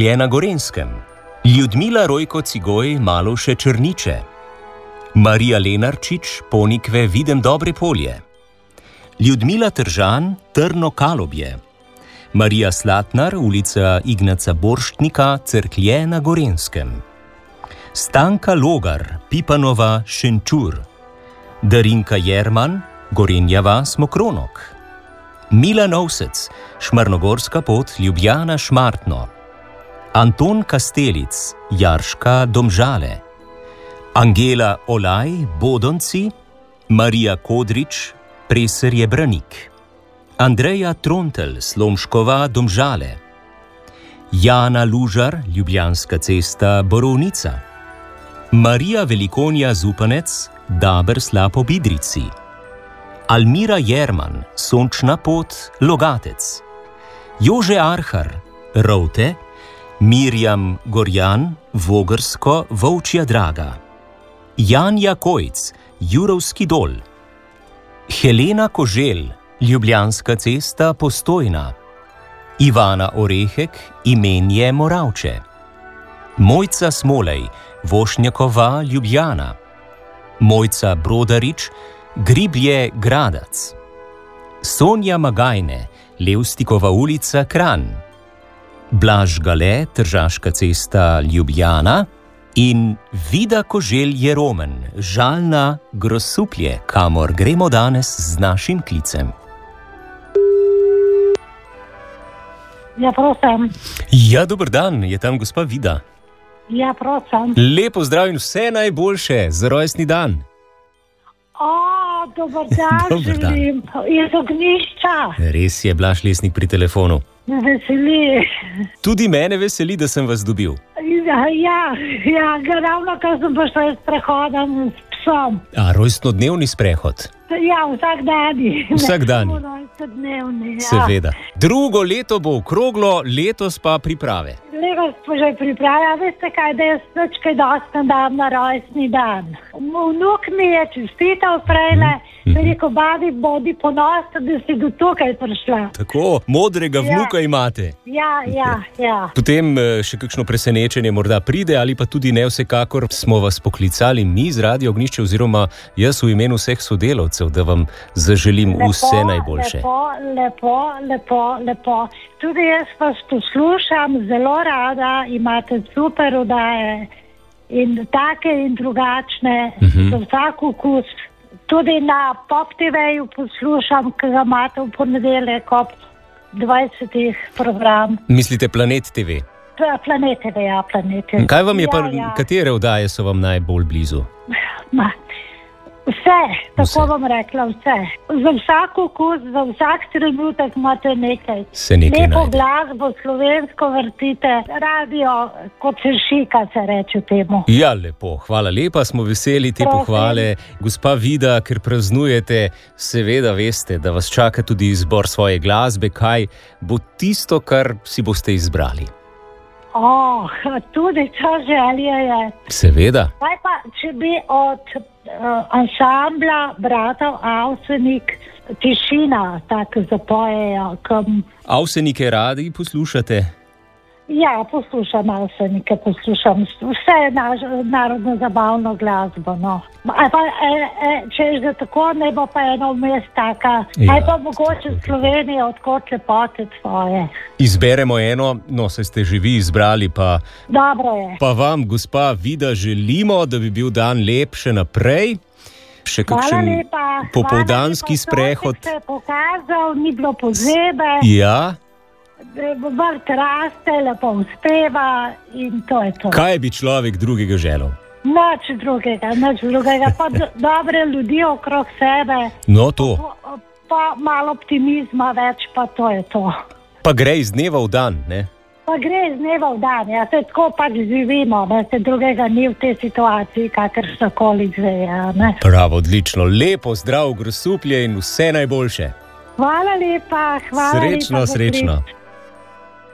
Cerklje na Gorenjskem, Ljudmila Rojko Cigoj Malovše Črniče, Marija Lenarčič Ponikve Videm Dobre Polje, Ljudmila Tržan Trno Kalobje, Marija Slatnar ulica Ignaca Borštnika Cerklje na Gorenjskem, Stanka Logar Pipanova Šenčur, Darinka Jerman Gorenja vas Mokronok, Milan Ovsec Šmarnogorska pot Ljubljana Šmartno, Anton Kastelic Jarška Domžale, Angela Olaj Bodonci, Marija Kodrič Preserje Branik, Andreja Trontelj Slomškova Domžale, Jana Lužar Ljubljanska cesta Borovnica, Marija Velikonja Zupanec Daber Slapo Bidrici, Almira Jerman Sončna pot Logatec, Jože Arhar Rovte, Mirjam Gorjan Vogrsko Volčja Draga, Janja Kojc Jurovski dol, Helena Koželj Ljubljanska cesta Postojna, Ivana Orehek Imenje Moravče, Mojca Smolej Vošnjakova Ljubljana, Mojca Brodarič Griblje Gradac, Sonja Magajne Levstikova ulica Kranj, Blaž Gale Tržaška cesta Ljubljana in Vida Koželj Jeromen Žalna Grosuplje, kamor gremo danes z našim klicem. Ja, prosim. Ja, dober dan, je tam gospa Vida. Ja, prosim. Lepo zdrav in vse najboljše za rojstni dan. Dober dan, Dober dan. želim. Iz Ognjišča. Res je, Blaž Lesnik pri telefonu. Me veseli. Tudi mene veseli, da sem vas dobil. Ja, ravno kar sem prišla s prehodom s psom. Rojstnodnevni sprehod. Ja, vsak dan. Vsak dan. Rojstnodnevni, ja. Seveda. Drugo leto bo okroglo, letos pa priprave. Letos smo že pripravili, veste kaj, da jaz nič kaj dosti dam na rojstni dan. Vnuk mi je čestital prejle, rekel, babi, bodi ponosna, da si do tukaj prišla. Tako, modrega vnuka imate. Ja. Potem še kakšno presenečenje morda pride ali pa tudi ne, vsekakor smo vas poklicali mi z Radio Ognjišče oziroma jaz v imenu vseh sodelavcev, da vam zaželim vse najboljše. Lepo. Tudi jaz vas poslušam zelo rada, imate super oddaje in take in drugačne, za vsak okus. Tudi na Pop TV-ju poslušam, ki ga imate v ponedeljek ob 20. program. Mislite Planet TV? Planet TV, ja, Planet TV. Kaj vam je katere oddaje so vam najbolj blizu? Vse, tako bom rekla, vse. Za vsak okus, za vsak trenutek imate nekaj. Se nekaj lepo najde. glasbo, slovensko vrtite, radio, kot se šika, se reče temu. Ja, lepo, hvala lepa, smo veseli te pohvale. Gospa Vida, ker praznujete, seveda veste, da vas čaka tudi izbor svoje glasbe, kaj bo tisto, kar si boste izbrali. Tudi to želje je. Seveda. Kaj pa, če bi od ansambla bratov Avsenik Tišina tako zapojejo? Avsenike radi poslušate? Ja, poslušam Avsenike, poslušam vse narodno zabavno glasbo, no. Če že tako, ne bo pa eno vmes taka, aj pa mogoče Slovenija, odkot lepote tvoje. Izberemo eno, no, se ste že vi izbrali, pa... Dobro je. Pa vam, gospa Vida, želimo, da bi bil dan lep še naprej. Še kakšen popoldanski sprehod. Hvala lepa, se je pokazal, ni bilo pozebe. Ja. Vrt raste, lepo uspeva in to je to. Kaj bi človek drugega želel? Nič drugega, pa dobre ljudi okrog sebe. No, to. Pa malo optimizma več, pa to je to. Pa gre iz dneva v dan, ne? Pa gre iz dneva v dan, ja, se tako pač živimo, ne, se drugega ni v tej situaciji, kakršnakoli zveja, ne. Prav, odlično, lepo, zdrav, Grosuplje in vse najboljše. Hvala lepa, Srečno.